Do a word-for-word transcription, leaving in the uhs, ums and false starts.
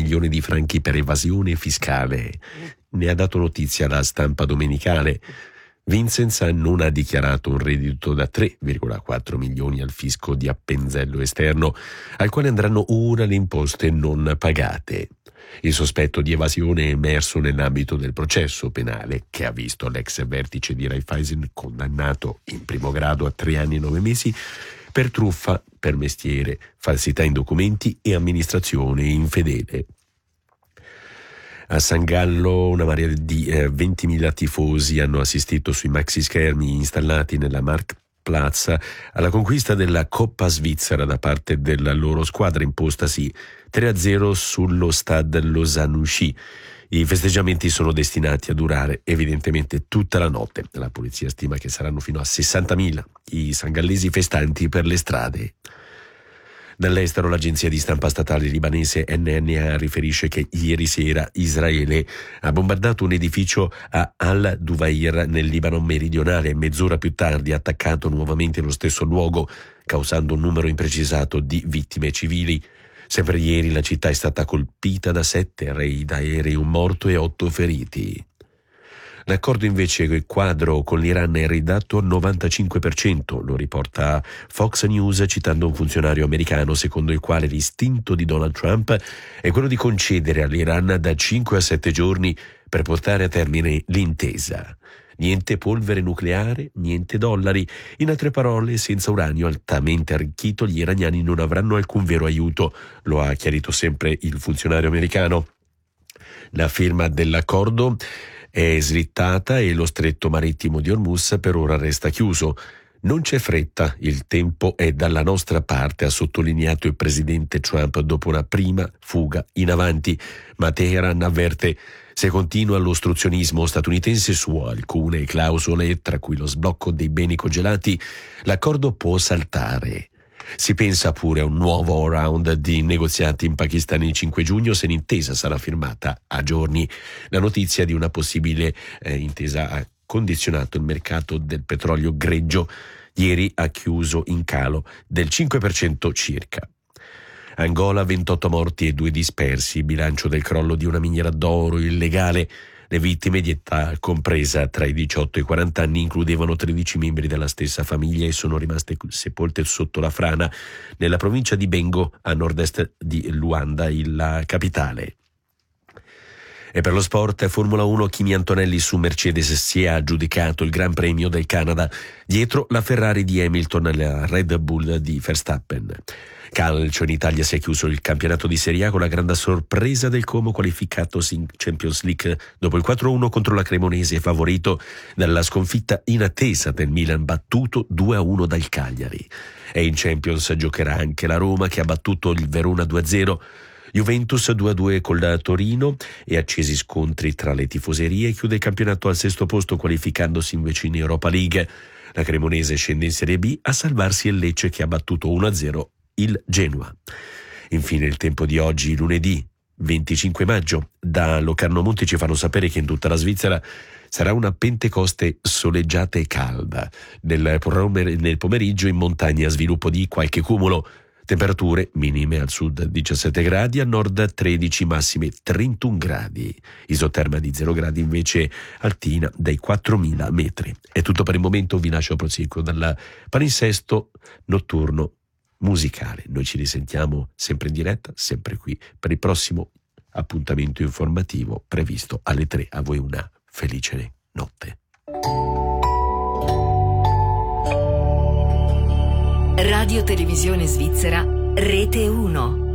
milioni di franchi per evasione fiscale. Ne ha dato notizia la stampa domenicale. Vincenz non ha dichiarato un reddito da tre virgola quattro milioni al fisco di Appenzello Esterno, al quale andranno ora le imposte non pagate. Il sospetto di evasione è emerso nell'ambito del processo penale che ha visto l'ex vertice di Raiffeisen condannato in primo grado a tre anni e nove mesi per truffa per mestiere, falsità in documenti e amministrazione infedele. A San Gallo una marea di eh, ventimila tifosi hanno assistito sui maxi schermi installati nella Marktplatz alla conquista della Coppa Svizzera da parte della loro squadra, impostasi tre a zero sullo Stade Lausanne-Ouchy. I festeggiamenti sono destinati a durare evidentemente tutta la notte. La polizia stima che saranno fino a sessantamila i sangallesi festanti per le strade. Dall'estero l'agenzia di stampa statale libanese N N A riferisce che ieri sera Israele ha bombardato un edificio a Al-Duvair nel Libano meridionale e mezz'ora più tardi ha attaccato nuovamente lo stesso luogo, causando un numero imprecisato di vittime civili. Sempre ieri la città è stata colpita da sette raid aerei, un morto e otto feriti. L'accordo invece quadro con l'Iran è ridatto al novantacinque per cento, lo riporta Fox News citando un funzionario americano secondo il quale l'istinto di Donald Trump è quello di concedere all'Iran da cinque a sette giorni per portare a termine l'intesa. Niente polvere nucleare, niente dollari. In altre parole, senza uranio altamente arricchito gli iraniani non avranno alcun vero aiuto, lo ha chiarito sempre il funzionario americano. La firma dell'accordo è slittata e lo stretto marittimo di Hormuz per ora resta chiuso. Non c'è fretta, il tempo è dalla nostra parte, ha sottolineato il presidente Trump dopo una prima fuga in avanti, ma Teheran avverte: se continua l'ostruzionismo statunitense su alcune clausole, tra cui lo sblocco dei beni congelati, l'accordo può saltare. Si pensa pure a un nuovo round di negoziati in Pakistan il cinque giugno se l'intesa sarà firmata a giorni. La notizia di una possibile eh, intesa ha condizionato il mercato del petrolio greggio. Ieri ha chiuso in calo del cinque per cento circa. Angola, ventotto morti e due dispersi, bilancio del crollo di una miniera d'oro illegale. Le vittime di età compresa tra i diciotto e i quaranta anni includevano tredici membri della stessa famiglia e sono rimaste sepolte sotto la frana nella provincia di Bengo, a nord-est di Luanda, la capitale. E per lo sport, Formula uno, Kimi Antonelli su Mercedes si è aggiudicato il Gran Premio del Canada, dietro la Ferrari di Hamilton e la Red Bull di Verstappen. Calcio, in Italia si è chiuso il campionato di Serie A con la grande sorpresa del Como qualificatosi in Champions League dopo il quattro a uno contro la Cremonese, favorito dalla sconfitta inattesa del Milan battuto due a uno dal Cagliari. E in Champions giocherà anche la Roma che ha battuto il Verona due a zero. Juventus due a due col Torino e accesi scontri tra le tifoserie, chiude il campionato al sesto posto qualificandosi invece in Europa League. La Cremonese scende in Serie B a salvarsi il Lecce che ha battuto uno a zero il Genoa. Infine il tempo di oggi, lunedì venticinque maggio. Da Locarno Monti ci fanno sapere che in tutta la Svizzera sarà una Pentecoste soleggiata e calda. Nel pomeriggio in montagna sviluppo di qualche cumulo. Temperature minime al sud diciassette gradi, a nord tredici, massime trentuno gradi. Isoterma di zero gradi invece altina dai quattromila metri. È tutto per il momento, vi lascio a proseguo dal palinsesto notturno musicale. Noi ci risentiamo sempre in diretta, sempre qui, per il prossimo appuntamento informativo previsto alle tre. A voi una felice notte. Radio Televisione Svizzera, Rete uno.